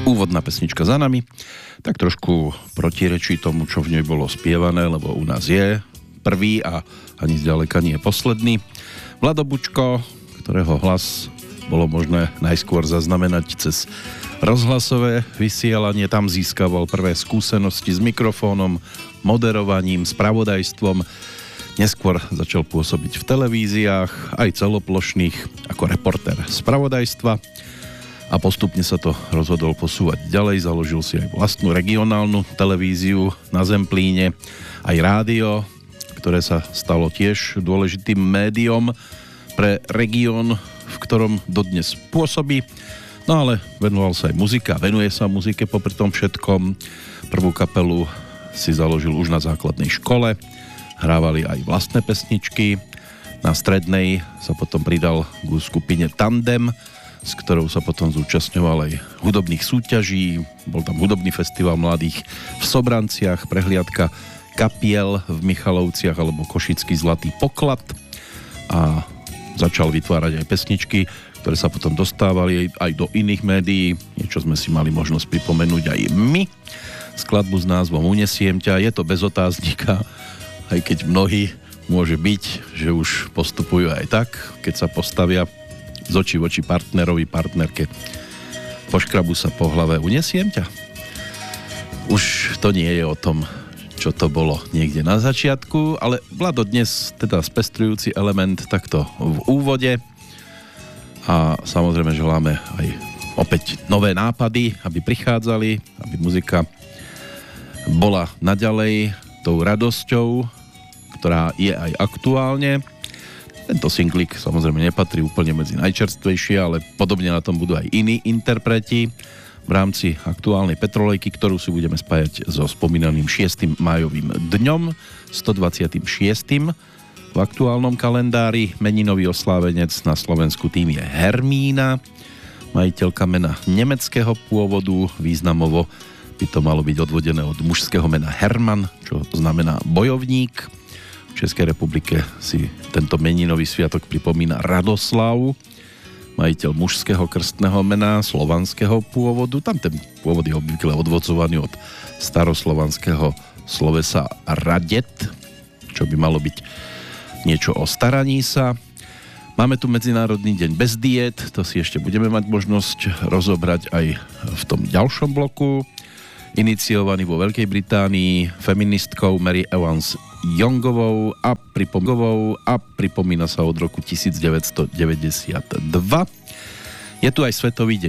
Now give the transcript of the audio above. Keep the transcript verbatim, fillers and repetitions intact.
Úvodná pesnička za nami, tak trošku protirečí tomu, čo v nej bolo spievané, lebo u nás je prvý a ani zďaleka nie je posledný. Vlado Bučko, ktorého hlas bolo možné najskôr zaznamenať cez rozhlasové vysielanie, tam získaval prvé skúsenosti s mikrofónom, moderovaním, spravodajstvom. Neskôr začal pôsobiť v televíziách, aj celoplošných, ako reportér spravodajstva. A postupne sa to rozhodol posúvať ďalej, založil si aj vlastnú regionálnu televíziu na Zemplíne, aj rádio, ktoré sa stalo tiež dôležitým médiom pre región, v ktorom dodnes pôsobí. No ale venoval sa aj muzika, venuje sa muzike popri tom všetkom. Prvú kapelu si založil už na základnej škole, hrávali aj vlastné pesničky. Na strednej sa potom pridal k skupine Tandem, s ktorou sa potom zúčastňoval aj hudobných súťaží. Bol tam hudobný festival mladých v Sobranciach, prehliadka kapiel v Michalovciach alebo Košický Zlatý poklad. A začal vytvárať aj pesničky, ktoré sa potom dostávali aj do iných médií. Niečo sme si mali možnosť pripomenúť aj my. Skladbu s názvom Unesiem ťa, je to bez otáznika, aj keď mnohí môže byť, že už postupujú aj tak, keď sa postavia z očí voči partnerovi, partnerke, poškrabu sa po hlave, unesiem ťa. Už to nie je o tom, čo to bolo niekde na začiatku, ale Vlado dnes teda spestrujúci element takto v úvode a samozrejme želáme aj opäť nové nápady, aby prichádzali, aby muzika bola naďalej tou radosťou, ktorá je aj aktuálne. Tento singlik samozrejme nepatrí úplne medzi najčerstvejšie, ale podobne na tom budú aj iní interpreti v rámci aktuálnej Petrolejky, ktorú si budeme spájať so spomínaným šiestym májovým dňom, stodvadsiatym šiestym v aktuálnom kalendári. Meninový oslávenec na Slovensku tým je Hermína, majiteľka mena nemeckého pôvodu, významovo by to malo byť odvodené od mužského mena Herman, čo znamená bojovník. V Českej republike si tento meninový sviatok pripomína Radoslav, majiteľ mužského krstného mena slovanského pôvodu. Tam ten pôvod je obvykle odvodzovaný od staroslovanského slovesa radet, čo by malo byť niečo o staraní sa. Máme tu Medzinárodný deň bez diét, to si ešte budeme mať možnosť rozobrať aj v tom ďalšom bloku. Iniciovaný vo Veľkej Británii feministkou Mary Evans Youngovou a, pripom- a pripomína sa od roku devätnásťstodeväťdesiatdva. Je tu aj Svetový deň